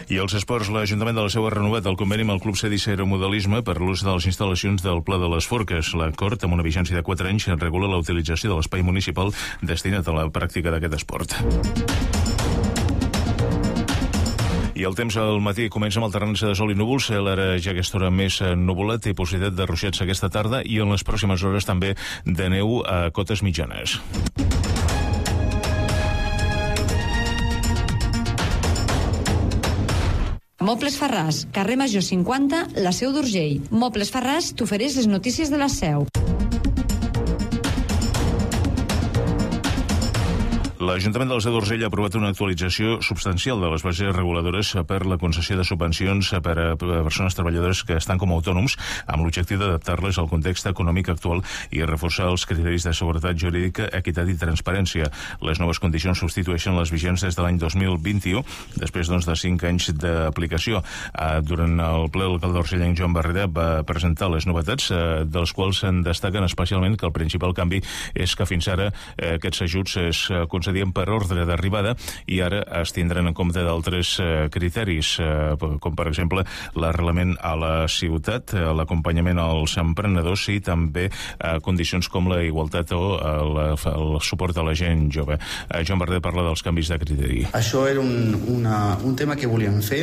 I als esports, l'Ajuntament de la Seu ha renovat el conveni amb el Club Cedis Aeromodelisme per l'ús de les instal·lacions del Pla de les Forques. L'acord, amb una vigència de 4 anys, regula la utilització de l'espai municipal destinat a la pràctica d'aquest esport. I el temps al matí comença amb alternança de sol i núvols, ara ja aquesta hora més nuvolat i possibilitat de ruixats aquesta tarda i en les pròximes hores també de neu a cotes mitjanes. Mobles Ferràs, carrer Major 50, la Seu d'Urgell. Mobles Ferràs t'ofereix les notícies de la Seu. L'Ajuntament de la Seu d'Urgell ha aprovat una actualització substancial de les bases reguladores per la concessió de subvencions per a persones treballadores que estan com a autònoms, amb l'objectiu d'adaptar-les al context econòmic actual i reforçar els criteris de seguretat jurídica, equitat i transparència. Les noves condicions substitueixen les vigents des de l'any 2021, després de 5 anys d'aplicació. Durant el ple, l'alcalde d'Urgellenc, Joan Barrera, va presentar les novetats, dels quals se'n destaquen especialment que el principal canvi és que fins ara aquests ajuts es concedien per ordre d'arribada i ara es tindran en compte d'altres criteris, com per exemple l'arrelament a la ciutat, l'acompanyament als emprenedors i també condicions com la igualtat o el suport a la gent jove. Joan Barrera parla dels canvis de criteri. Això era un tema que volíem fer.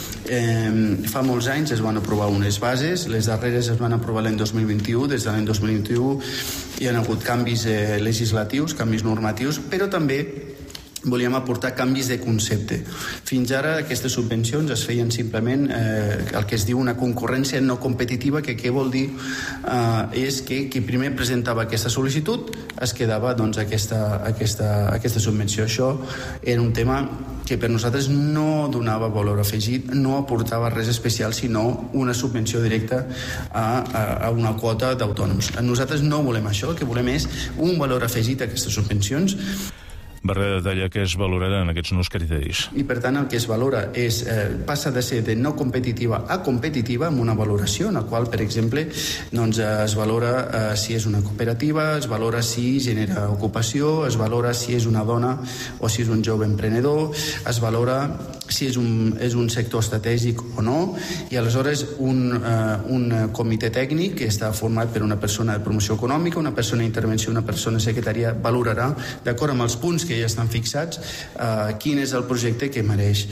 Fa molts anys es van aprovar unes bases, les darreres es van aprovar l'any 2021, des de l'any 2021 hi ha hagut canvis legislatius, canvis normatius, però també volíem aportar canvis de concepte. Fins ara aquestes subvencions es feien simplement el que es diu una concurrència no competitiva, que què vol dir? És que qui primer presentava aquesta sol·licitud es quedava aquesta subvenció. Això era un tema que per nosaltres no donava valor afegit, no aportava res especial, sinó una subvenció directa a una quota d'autònoms. Nosaltres no volem això, el que volem és un valor afegit a aquestes subvencions. Barrera detalla que es valorarà en aquests nous criteris. I per tant el que es valora passa de ser de no competitiva a competitiva amb una valoració en la qual, per exemple, es valora si és una cooperativa, es valora si genera ocupació, es valora si és una dona o si és un jove emprenedor, es valora si és un sector estratègic o no, i aleshores un comitè tècnic que està format per una persona de promoció econòmica, una persona d'intervenció, una persona secretària, valorarà, d'acord amb els punts que ja estan fixats, quin és el projecte que mereix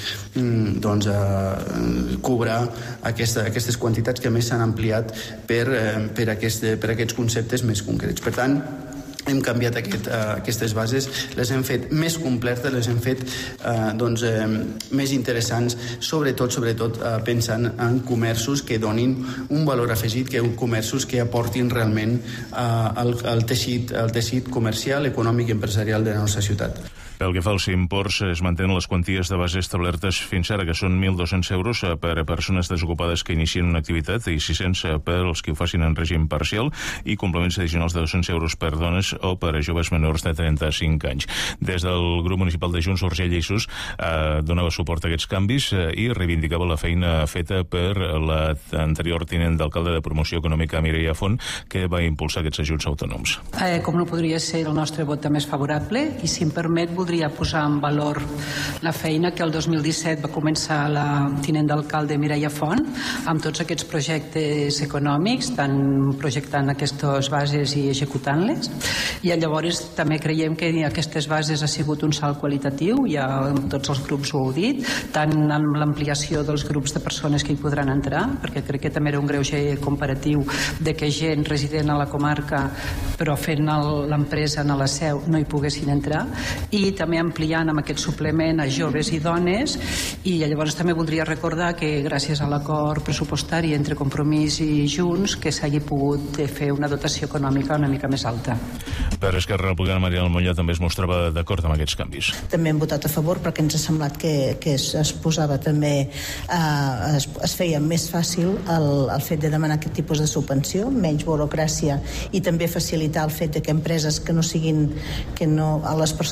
cobrar aquestes quantitats que més s'han ampliat per aquests conceptes més concrets. Per tant, hem canviat aquestes bases, les hem fet més completes, les hem fet més interessants, sobretot pensant en comerços que donin un valor afegit, comerços que aportin realment al teixit comercial, econòmic i empresarial de la nostra ciutat. Pel que fa als imports, es mantenen les quanties de base establertes fins ara, que són 1.200 euros per a persones desocupades que inicien una activitat i 600 per als que ho facin en règim parcial i complements addicionals de 200 euros per dones o per a joves menors de 35 anys. Des del grup municipal de Junts, Urgell i Sus donava suport a aquests canvis i reivindicava la feina feta per l'anterior tinent d'alcalde de promoció econòmica, Mireia Font, que va impulsar aquests ajuts autònoms. Com no podria ser el nostre vot més favorable, i si em permet voldria posar en valor la feina que el 2017 va començar la tinent d'alcalde Mireia Font amb tots aquests projectes econòmics, tant projectant aquestes bases i executant-les, i llavors també creiem que aquestes bases ha sigut un salt qualitatiu, ja tots els grups ho heu dit, tant amb l'ampliació dels grups de persones que hi podran entrar, perquè crec que també era un greuge comparatiu de que gent resident a la comarca però fent l'empresa a la Seu no hi poguessin entrar, i també ampliant amb aquest suplement a joves i dones. I llavors també voldria recordar que gràcies a l'acord pressupostari entre Compromís i Junts que s'hagi pogut fer una dotació econòmica una mica més alta. Per Esquerra Republicana, Mariana Mollà també es mostrava d'acord amb aquests canvis. També hem votat a favor perquè ens ha semblat que es posava també es feia més fàcil el fet de demanar aquest tipus de subvenció, menys burocràcia, i també facilitar el fet de que empreses que les persones no siguin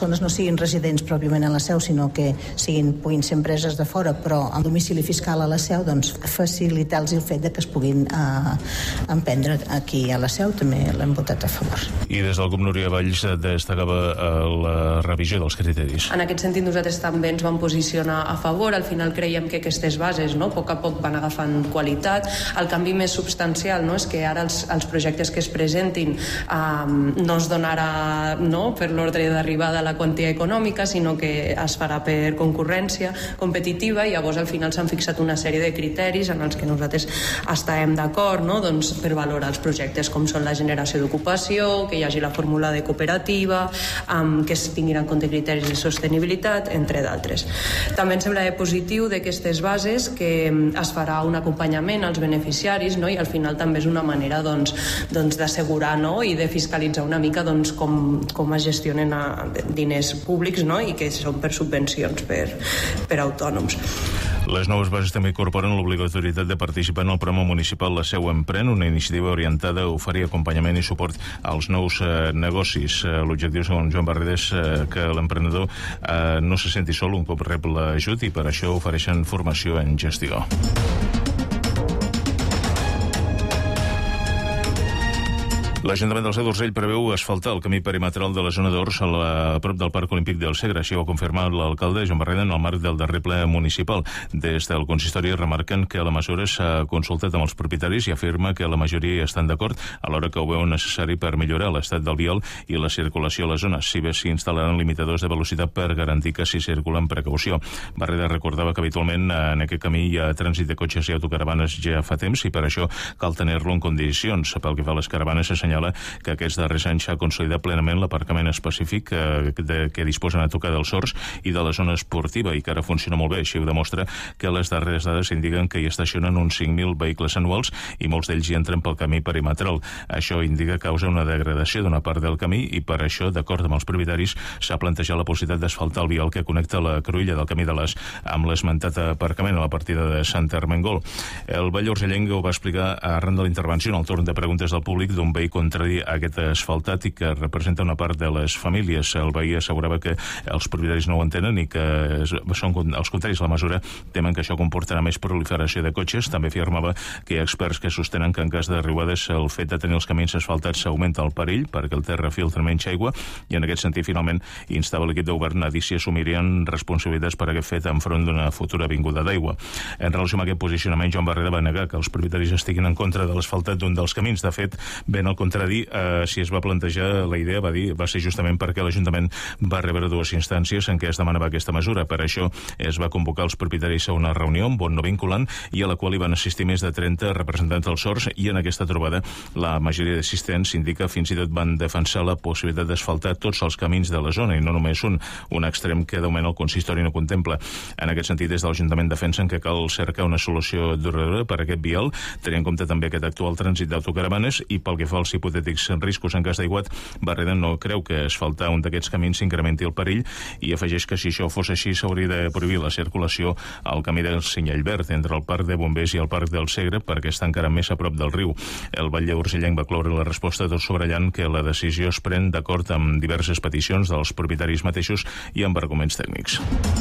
siguin residents pròpiament a la seu, sinó que puguin ser empreses de fora, però amb domicili fiscal a la seu, doncs facilitar-los el fet de que es puguin emprendre aquí a la seu, també l'hem votat a favor. I des del grup Núria Valls destacava la revisió dels criteris. En aquest sentit nosaltres també ens vam posicionar a favor. Al final creiem que aquestes bases, a poc a poc van agafant qualitat. El canvi més substancial és que ara els projectes que es presentin no es donarà per l'ordre d'arribada a la quantia econòmica, sinó que es farà per concurrència competitiva, i llavors al final s'han fixat una sèrie de criteris en els que nosaltres estàvem d'acord, per valorar els projectes com són la generació d'ocupació, que hi hagi la fórmula de cooperativa, que es tinguin en compte criteris de sostenibilitat, entre d'altres. També ens sembla positiu d'aquestes bases que es farà un acompanyament als beneficiaris, i al final també és una manera d'assegurar i de fiscalitzar una mica com es gestionen diners públics i que són per subvencions per autònoms. Les noves bases també incorporen l'obligatorietat de participar en el programa municipal La Seu Emprèn, una iniciativa orientada a oferir acompanyament i suport als nous negocis. L'objectiu, segons Joan Barreda, és que l'emprenedor no se senti sol un cop rep l'ajut, i per això ofereixen formació en gestió. L'Ajuntament del Seu d'Urgell preveu asfaltar el camí perimetral de la zona d'Ors a prop del Parc Olímpic del Segre. Així ho ha confirmat l'alcalde Joan Barreda en el marc del darrer ple municipal. Des del consistori remarquen que la mesura s'ha consultat amb els propietaris i afirma que la majoria estan d'acord, alhora que ho veuen necessari per millorar l'estat del vial i la circulació a la zona, si bé s'hi instal·laran limitadors de velocitat per garantir que s'hi circula amb precaució. Barreda recordava que habitualment en aquest camí hi ha trànsit de cotxes i autocaravanes ja fa temps, i per això cal tenir-lo en condicions. Pel que fa a les caravanes, s'assenyala que aquests darrers anys s'ha consolidat plenament l'aparcament específic que disposen a tocar dels Horts i de la zona esportiva, i que ara funciona molt bé. Així ho demostra que les darreres dades indiquen que hi estacionen uns 5.000 vehicles anuals i molts d'ells hi entren pel camí perimetral. Això indica que causa una degradació d'una part del camí, i per això, d'acord amb els propietaris, s'ha plantejat la possibilitat d'asfaltar el vial que connecta la cruïlla del camí de l'As amb l'esmentat aparcament a la partida de Sant Ermengol. El veí urgellenc ho va explicar arran de la intervenció en el torn de preguntes del públic d'un veí contrari a aquest asfaltat i que representa una part de les famílies. El veí assegurava que els propietaris no ho entenen i que són els contraris a la mesura, temen que això comportarà més proliferació de cotxes. També afirmava que hi ha experts que sostenen que en cas de riuades el fet de tenir els camins asfaltats augmenta el perill perquè el terra filtra menys aigua, i en aquest sentit finalment instava l'equip de govern a dir si assumirien responsabilitats per aquest fet enfront d'una futura vinguda d'aigua. En relació amb aquest posicionament, Joan Barreda va negar que els propietaris estiguin en contra de l'asfaltat d'un dels camins. De fet, ben al contrari, si es va plantejar la idea, va ser justament perquè l'Ajuntament va rebre dues instàncies en què es demanava aquesta mesura. Per això es va convocar els propietaris a una reunió amb vot no vinculant, i a la qual hi van assistir més de 30 representants dels Horts, i en aquesta trobada la majoria d'assistents indica fins i tot van defensar la possibilitat d'asfaltar tots els camins de la zona i no només un extrem que de moment el consistori no contempla. En aquest sentit, des de l'Ajuntament defensen que cal cercar una solució duradora per a aquest vial, tenint en compte també aquest actual trànsit d'autocaravanes, i pel que fa als hipotètics riscos en cas d'aiguat, Barreda no creu que asfaltar un d'aquests camins incrementi el perill, i afegeix que si això fos així s'hauria de prohibir la circulació al camí del Cinyell Verd entre el Parc de Bombers i el Parc del Segre, perquè està encara més a prop del riu. El batlle urgellenc va cloure la resposta tot sobrellant que la decisió es pren d'acord amb diverses peticions dels propietaris mateixos i amb arguments tècnics.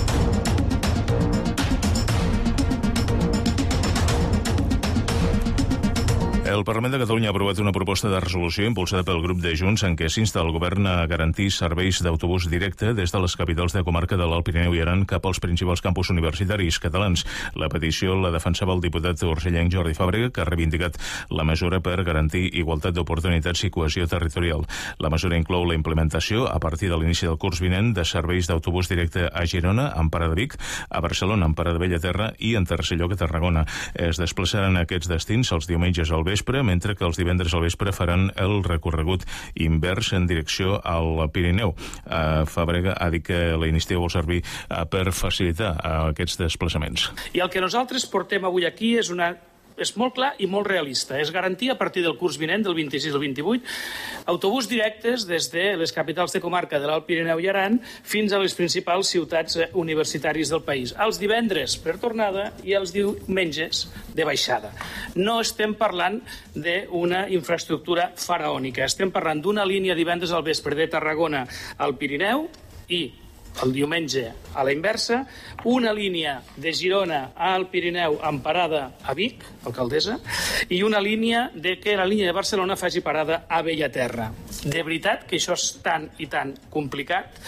El Parlament de Catalunya ha aprovat una proposta de resolució impulsada pel grup de Junts en què s'insta el govern a garantir serveis d'autobús directe des de les capitals de comarca de l'Alt Pirineu i Aran cap als principals campus universitaris catalans. La petició la defensava el diputat urgellenc Jordi Fàbrega, que ha reivindicat la mesura per garantir igualtat d'oportunitats i cohesió territorial. La mesura inclou la implementació, a partir de l'inici del curs vinent, de serveis d'autobús directe a Girona, en parada de Vic, a Barcelona, en parada de Bellaterra i en tercer lloc a Tarragona. Es desplaçaran a aquests destins els diumenges al vespre, mentre que els divendres al vespre faran el recorregut invers en direcció al Pirineu. Fàbrega ha dit que la iniciativa vol servir per facilitar aquests desplaçaments. I el que nosaltres portem avui aquí és molt clar i molt realista. És garantir a partir del curs vinent, del 26 al 28, autobús directes des de les capitals de comarca de l'Alt Pirineu i Aran fins a les principals ciutats universitàries del país. Els divendres per tornada i els diumenges de baixada. No estem parlant d'una infraestructura faraònica. Estem parlant d'una línia divendres al vespre de Tarragona al Pirineu i el diumenge a la inversa, una línia de Girona al Pirineu amb parada a Vic, alcaldessa, i una línia que la línia de Barcelona faci parada a Bellaterra. De veritat que això és tan i tan complicat.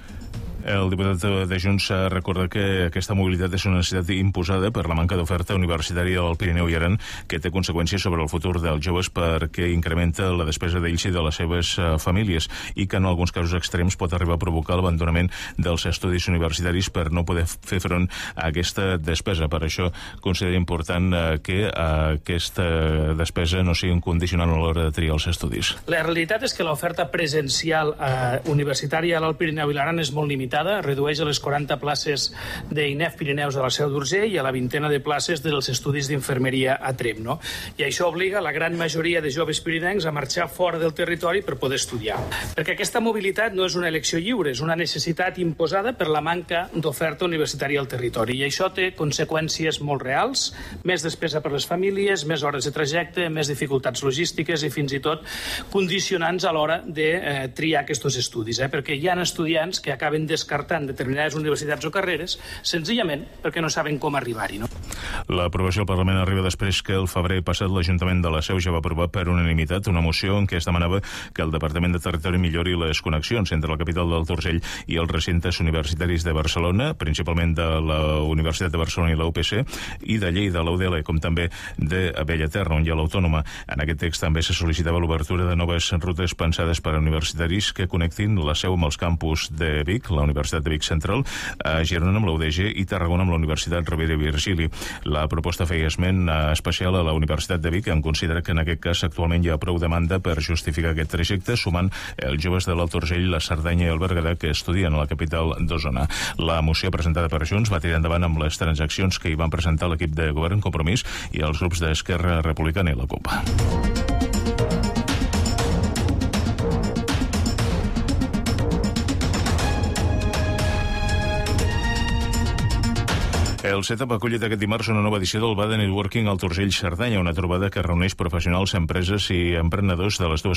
El diputat de Junts recorda que aquesta mobilitat és una necessitat imposada per la manca d'oferta universitària del Pirineu i Aran, que té conseqüències sobre el futur dels joves perquè incrementa la despesa d'ells i de les seves famílies i que en alguns casos extrems pot arribar a provocar l'abandonament dels estudis universitaris per no poder fer front a aquesta despesa. Per això considera important que aquesta despesa no sigui un condicionant a l'hora de triar els estudis. La realitat és que l'oferta presencial universitària al Pirineu i l'Aran és molt limitada, redueix a les 40 places d'INEF Pirineus de la Seu d'Urgell i a la 20 de places dels estudis d'infermeria a Tremp, no? I això obliga la gran majoria de joves pirinencs a marxar fora del territori per poder estudiar. Perquè aquesta mobilitat no és una elecció lliure, és una necessitat imposada per la manca d'oferta universitària al territori. I això té conseqüències molt reals, més despesa per les famílies, més hores de trajecte, més dificultats logístiques i fins i tot condicionants a l'hora de triar aquests estudis, perquè hi ha estudiants que acaben descartant determinades universitats o carreres senzillament perquè no saben com arribar-hi. No? L'aprovació al Parlament arriba després que el febrer passat l'Ajuntament de la Seu ja va aprovar per unanimitat una moció en què es demanava que el Departament de Territori millori les connexions entre la capital del Urgell i els recintes universitaris de Barcelona, principalment de la Universitat de Barcelona i la UPC, i de Lleida, la UDL, com també de Bellaterra, on hi ha l'Autònoma. En aquest text també se sol·licitava l'obertura de noves rutes pensades per a universitaris que connectin la Seu amb els campus de Vic, la Universitat de Vic Central, a Girona amb la UDG i Tarragona amb la Universitat Rovira i Virgili. La proposta feia esment especial a la Universitat de Vic, en considera que en aquest cas actualment hi ha prou demanda per justificar aquest trajecte, sumant els joves de l'Alt Urgell, la Cerdanya i el Berguedà que estudien a la capital d'Osona. La moció presentada per Junts va tirar endavant amb les transaccions que hi van presentar l'equip de govern Compromís i els grups d'Esquerra Republicana i la CUP. El CETAP ha acollit aquest dimarts una nova edició del Bada Networking al Urgell Cerdanya, una trobada que reuneix professionals, empreses i emprenedors de les dues